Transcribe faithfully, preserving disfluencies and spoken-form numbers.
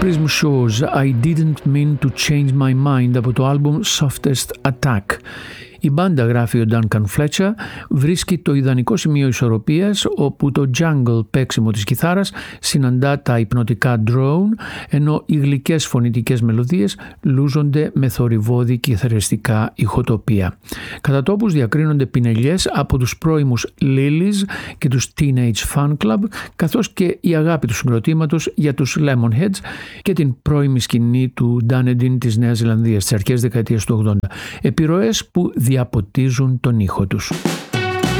Prism Shores, I Didn't Mean to Change My Mind από το άλμπουμ Softest Attack. Η μπάντα, γράφει ο Duncan Fletcher, βρίσκει το ιδανικό σημείο ισορροπίας όπου το jungle παίξιμο της κιθάρας συναντά τα υπνοτικά drone, ενώ οι γλυκές φωνητικές μελωδίες λούζονται με θορυβώδη κιθαριστικά ηχοτοπία. Κατά τόπους διακρίνονται πινελιές από τους πρώιμους Lilies και τους Teenage Fan Club, καθώς και η αγάπη του συγκροτήματος για τους Lemonheads και την πρώιμη σκηνή του Dunedin της Νέας Ζηλανδίας στις αρχές δεκαετίας του ογδόντα. Επιρροές που διαποτίζουν τον ήχο τους.